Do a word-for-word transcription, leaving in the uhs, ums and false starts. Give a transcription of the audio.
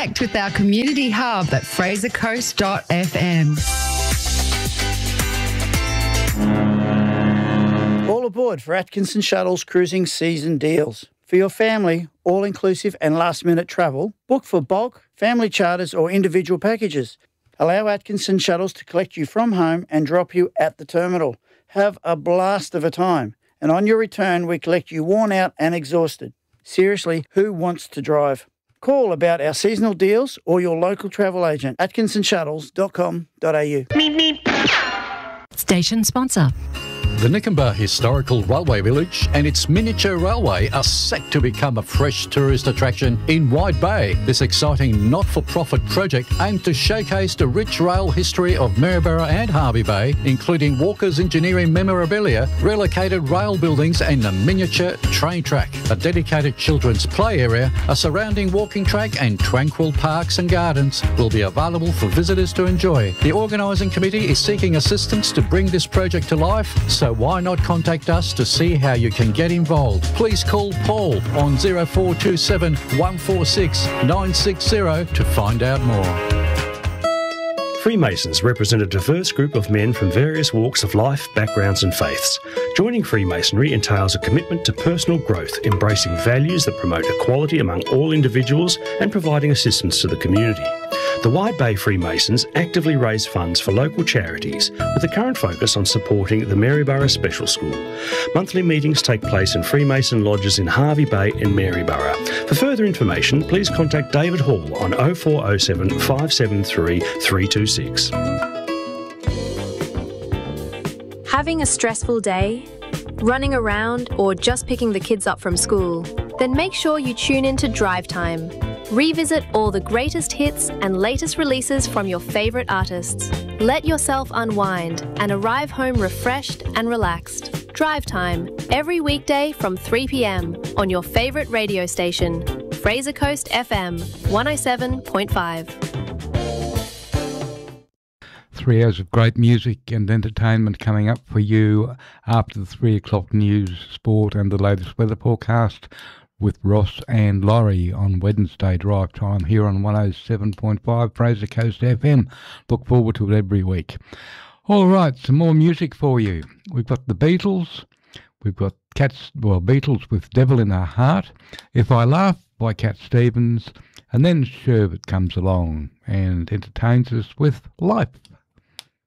Connect with our community hub at fraser coast dot f m. All aboard for Atkinson Shuttles cruising season deals. For your family, all-inclusive and last-minute travel, book for bulk, family charters or individual packages. Allow Atkinson Shuttles to collect you from home and drop you at the terminal. Have a blast of a time. And on your return, we collect you worn out and exhausted. Seriously, who wants to drive? Call about our seasonal deals or your local travel agent, atkinson shuttles dot com dot a u. Station sponsor. The Nikenba Historical Railway Village and its miniature railway are set to become a fresh tourist attraction in Wide Bay. This exciting not-for-profit project aims to showcase the rich rail history of Maryborough and Hervey Bay, including Walker's engineering memorabilia, relocated rail buildings and a miniature train track. A dedicated children's play area, a surrounding walking track and tranquil parks and gardens will be available for visitors to enjoy. The organising committee is seeking assistance to bring this project to life, so why not contact us to see how you can get involved? Please call Paul on zero four two seven, one four six, nine six zero to find out more. Freemasons represent a diverse group of men from various walks of life, backgrounds and faiths. Joining Freemasonry entails a commitment to personal growth, embracing values that promote equality among all individuals and providing assistance to the community. The Wide Bay Freemasons actively raise funds for local charities with a current focus on supporting the Maryborough Special School. Monthly meetings take place in Freemason lodges in Hervey Bay and Maryborough. For further information, please contact David Hall on oh four oh seven, five seven three, three two six. Having a stressful day? Running around or just picking the kids up from school? Then make sure you tune in to Drive Time. Revisit all the greatest hits and latest releases from your favourite artists. Let yourself unwind and arrive home refreshed and relaxed. Drive Time, every weekday from three p m on your favourite radio station, Fraser Coast F M one oh seven point five. Three hours of great music and entertainment coming up for you after the three o'clock news, sport and the latest weather forecast with Ross and Laurie on Wednesday Drive Time here on one oh seven point five Fraser Coast F M. Look forward to it every week. All right, some more music for you. We've got the Beatles. We've got Cats, well, Beatles with Devil in Her Heart. If I Laugh by Cat Stevens. And then Sherbet comes along and entertains us with Life.